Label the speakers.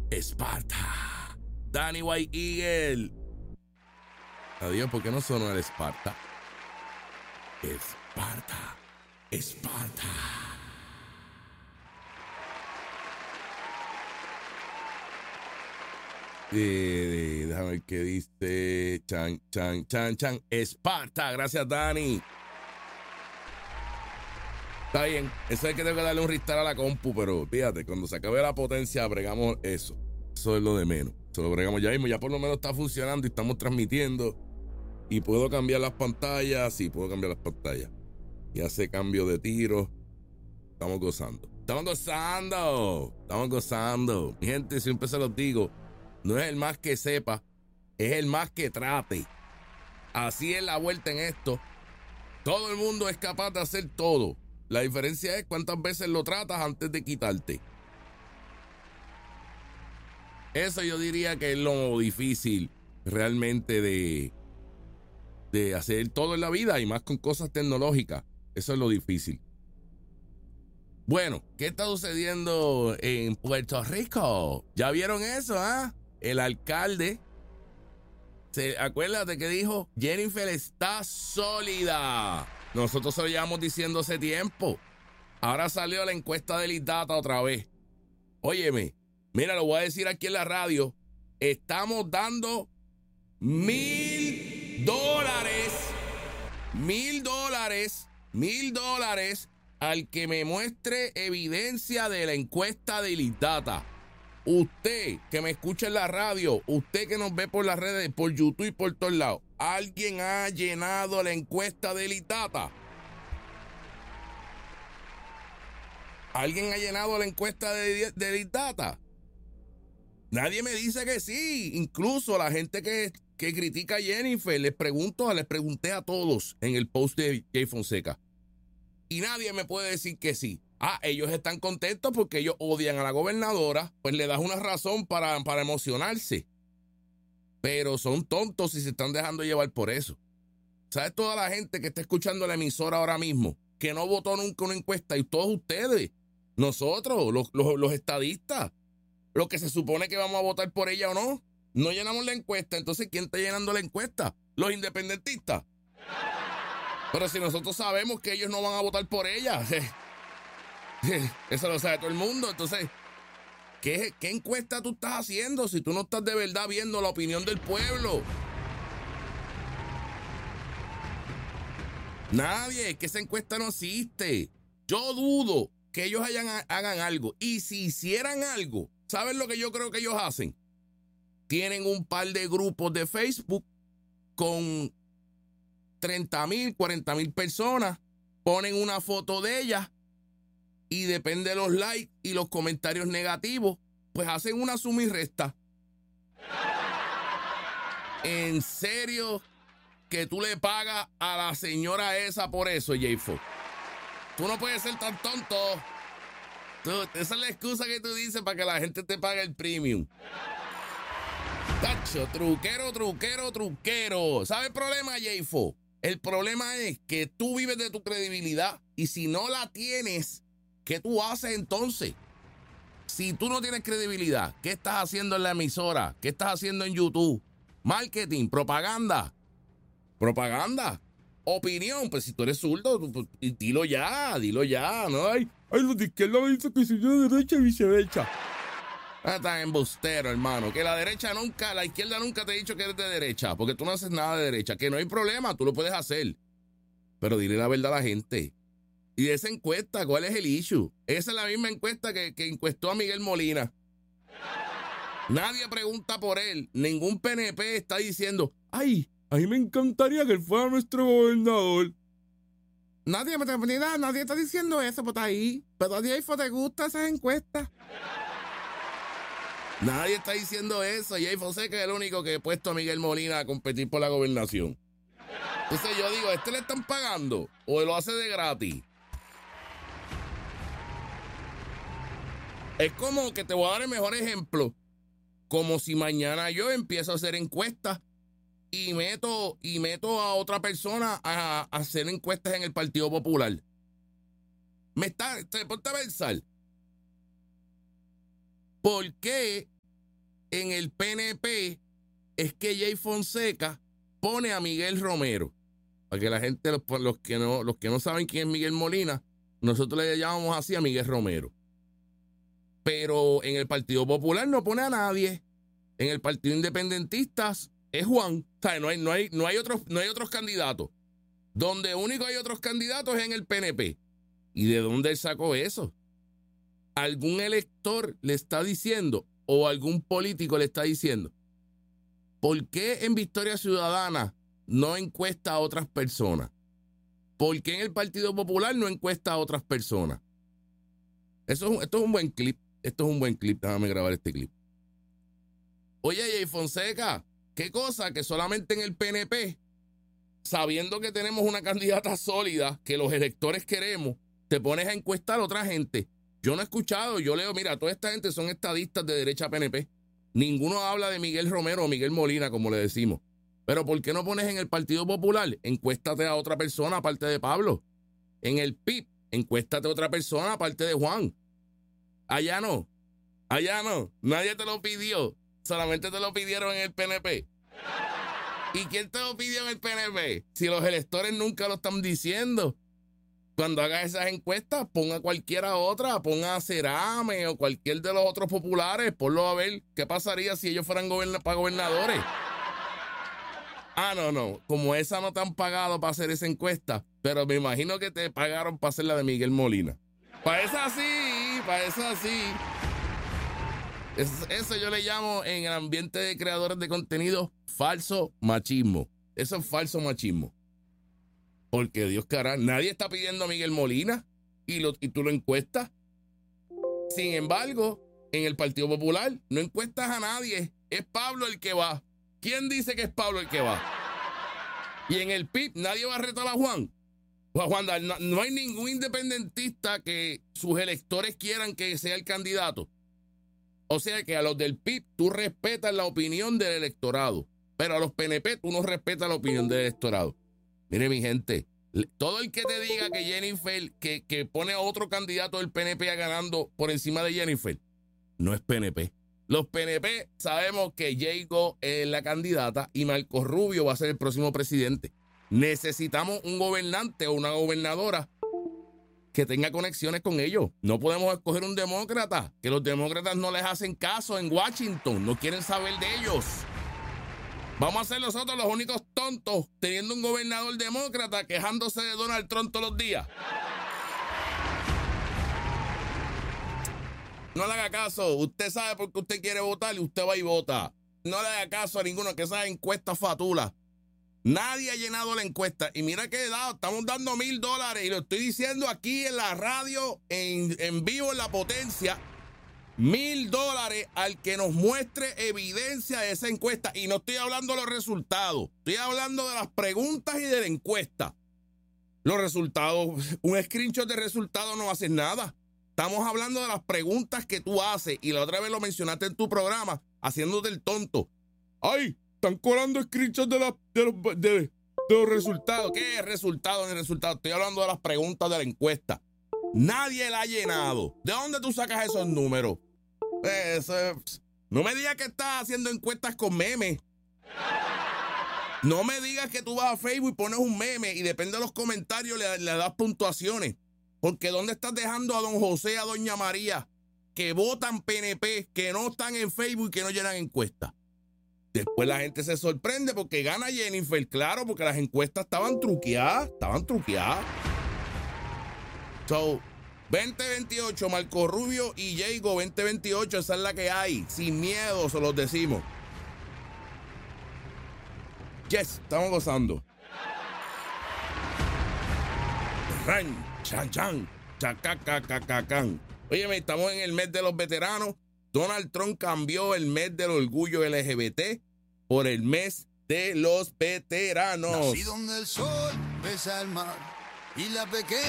Speaker 1: Esparta. Danny White Eagle. Adiós, ¿por qué no sonó el Esparta? Esparta. Esparta. Déjame ver qué dice. Chan, chan, chan, chan. Esparta. Gracias, Dani. Está bien. Eso es que tengo que darle un restart a la compu, pero fíjate, cuando se acabe la potencia, bregamos eso. Eso es lo de menos. Eso lo bregamos ya mismo. Ya por lo menos está funcionando y estamos transmitiendo. Y puedo cambiar las pantallas. Sí, puedo cambiar las pantallas. Y hace cambio de tiro. Estamos gozando. Estamos gozando. Estamos gozando. Mi gente, siempre se los digo. No es el más que sepa. Es el más que trate. Así es la vuelta en esto. Todo el mundo es capaz de hacer todo. La diferencia es cuántas veces lo tratas antes de quitarte. Eso yo diría que es lo difícil realmente de hacer todo en la vida y más con cosas tecnológicas. Eso es lo difícil. Bueno, ¿qué está sucediendo en Puerto Rico? ¿Ya vieron eso, ah? El alcalde, acuérdate que dijo, Jennifer está sólida. Nosotros se lo llevamos diciendo hace tiempo. Ahora salió la encuesta de Lidata otra vez. Óyeme, mira, lo voy a decir aquí en la radio. Estamos dando $1,000. $1,000 al que me muestre evidencia de la encuesta de Lidata. Usted que me escucha en la radio, usted que nos ve por las redes, por YouTube y por todos lados, ¿alguien ha llenado la encuesta de Lidata? ¿Alguien ha llenado la encuesta de Lidata? Nadie me dice que sí. Incluso la gente que critica a Jennifer, les pregunté a todos en el post de Jay Fonseca. Y nadie me puede decir que sí. Ellos están contentos porque ellos odian a la gobernadora, pues le das una razón para emocionarse. Pero son tontos y se están dejando llevar por eso. ¿Sabes toda la gente que está escuchando la emisora ahora mismo, que no votó nunca una encuesta? Y todos ustedes, nosotros, los estadistas, los que se supone que vamos a votar por ella o no, no llenamos la encuesta. Entonces, ¿quién está llenando la encuesta? Los independentistas. Pero si nosotros sabemos que ellos no van a votar por ella, eso lo sabe todo el mundo. Entonces, ¿qué encuesta tú estás haciendo si tú no estás de verdad viendo la opinión del pueblo? Nadie, que esa encuesta no existe. Yo dudo que ellos hagan algo. Y si hicieran algo, ¿saben lo que yo creo que ellos hacen? Tienen un par de grupos de Facebook con 30,000, 40,000 personas, ponen una foto de ella y depende de los likes y los comentarios negativos, pues hacen una suma y resta. ¿En serio que tú le pagas a la señora esa por eso, J-Fo? Tú no puedes ser tan tonto. Esa es la excusa que tú dices para que la gente te pague el premium. Tacho, truquero. ¿Sabe el problema, J-Fo? El problema es que tú vives de tu credibilidad y si no la tienes, ¿qué tú haces entonces? Si tú no tienes credibilidad, ¿qué estás haciendo en la emisora? ¿Qué estás haciendo en YouTube? Marketing, propaganda. Opinión, pues si tú eres zurdo, pues, dilo ya, ¿no? Ay, los de izquierda me dicen que soy de derecha y viceversa. Tan embustero, hermano, que la izquierda nunca te ha dicho que eres de derecha, porque tú no haces nada de derecha, que no hay problema, tú lo puedes hacer. Pero dile la verdad a la gente. Y de esa encuesta, ¿cuál es el issue? Esa es la misma encuesta que encuestó a Miguel Molina. Nadie pregunta por él, ningún PNP está diciendo, ay, a mí me encantaría que él fuera nuestro gobernador. Nadie está diciendo eso por ahí, pero a J-Fo te gustan esas encuestas. Nadie está diciendo eso. Jay Fonseca es el único que he puesto a Miguel Molina a competir por la gobernación. Entonces yo digo, ¿le están pagando o lo hace de gratis? Es como que te voy a dar el mejor ejemplo. Como si mañana yo empiezo a hacer encuestas y meto a otra persona a hacer encuestas en el Partido Popular. Ponte a pensar. ¿Por qué en el PNP es que Jay Fonseca pone a Miguel Romero. Para que la gente, los que no saben quién es Miguel Molina, nosotros le llamamos así a Miguel Romero. Pero en el Partido Popular no pone a nadie. En el Partido Independentista es Juan. O sea, no hay otros candidatos. Donde único hay otros candidatos es en el PNP. ¿Y de dónde él sacó eso? Algún elector le está diciendo, o algún político le está diciendo, ¿por qué en Victoria Ciudadana no encuesta a otras personas? ¿Por qué en el Partido Popular no encuesta a otras personas? Esto es un buen clip. Esto es un buen clip. Déjame grabar este clip. Oye, Jay Fonseca, ¿qué cosa que solamente en el PNP, sabiendo que tenemos una candidata sólida, que los electores queremos, te pones a encuestar a otra gente? Yo no he escuchado, yo leo, mira, toda esta gente son estadistas de derecha PNP. Ninguno habla de Miguel Romero o Miguel Molina, como le decimos. Pero ¿por qué no pones en el Partido Popular? Encuéstate a otra persona aparte de Pablo. En el PIB, encuéstate a otra persona aparte de Juan. Allá no. Nadie te lo pidió. Solamente te lo pidieron en el PNP. ¿Y quién te lo pidió en el PNP? Si los electores nunca lo están diciendo. Cuando hagas esas encuestas, ponga cualquiera otra, ponga a Cerame o cualquier de los otros populares, ponlo a ver qué pasaría si ellos fueran para gobernadores. No, como esa no te han pagado para hacer esa encuesta, pero me imagino que te pagaron para hacer la de Miguel Molina. Para esa sí. Eso yo le llamo en el ambiente de creadores de contenido falso machismo. Eso es falso machismo. Porque Dios cara, nadie está pidiendo a Miguel Molina y tú lo encuestas. Sin embargo, en el Partido Popular no encuestas a nadie. Es Pablo el que va. ¿Quién dice que es Pablo el que va? Y en el PIB nadie va a retar a Juan. Juan, no hay ningún independentista que sus electores quieran que sea el candidato. O sea que a los del PIB tú respetas la opinión del electorado, pero a los PNP tú no respetas la opinión del electorado. Mire, mi gente, todo el que te diga que Jennifer, que pone a otro candidato del PNP ganando por encima de Jennifer, no es PNP. Los PNP sabemos que Jago es la candidata y Marco Rubio va a ser el próximo presidente. Necesitamos un gobernante o una gobernadora que tenga conexiones con ellos. No podemos escoger un demócrata, que los demócratas no les hacen caso en Washington, no quieren saber de ellos. Vamos a ser nosotros los únicos tontos teniendo un gobernador demócrata quejándose de Donald Trump todos los días. No le haga caso. Usted sabe por qué usted quiere votar y usted va y vota. No le haga caso a ninguno que esas encuestas fatulas. Nadie ha llenado la encuesta. Y mira que estamos dando $1,000 y lo estoy diciendo aquí en la radio, en vivo en La Potencia. $1,000 al que nos muestre evidencia de esa encuesta. Y no estoy hablando de los resultados. Estoy hablando de las preguntas y de la encuesta. Los resultados, un screenshot de resultados no hace nada. Estamos hablando de las preguntas que tú haces. Y la otra vez lo mencionaste en tu programa, haciéndote el tonto. ¡Ay! Están colando screenshots de los resultados. ¿Qué es resultado en el resultado? Estoy hablando de las preguntas de la encuesta. Nadie la ha llenado. ¿De dónde tú sacas esos números? No me digas que estás haciendo encuestas con memes. No me digas que tú vas a Facebook y pones un meme y depende de los comentarios le das puntuaciones. Porque ¿dónde estás dejando a don José, a doña María, que votan PNP, que no están en Facebook y que no llenan encuestas? Después la gente se sorprende porque gana Jennifer, claro, porque las encuestas estaban truqueadas. So, 2028, Marco Rubio y Jago, 2028, esa es la que hay. Sin miedo, se los decimos. Yes, estamos gozando. Ran, chan, chan, chacacacacacan. Óyeme, estamos en el mes de los veteranos. Donald Trump cambió el mes del orgullo LGBT por el mes de los veteranos.
Speaker 2: Nací donde el sol besa el mar y la pequeña